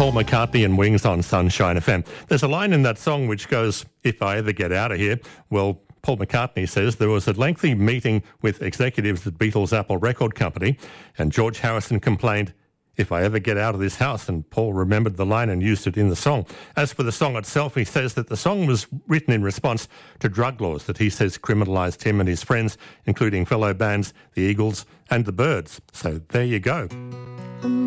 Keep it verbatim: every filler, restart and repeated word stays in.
Paul McCartney and Wings on Sunshine F M. There's a line in that song which goes, "If I ever get out of here." Well, Paul McCartney says there was a lengthy meeting with executives at Beatles Apple Record Company, and George Harrison complained, "If I ever get out of this house," and Paul remembered the line and used it in the song. As for the song itself, he says that the song was written in response to drug laws that he says criminalised him and his friends, including fellow bands, the Eagles and the Byrds. So there you go.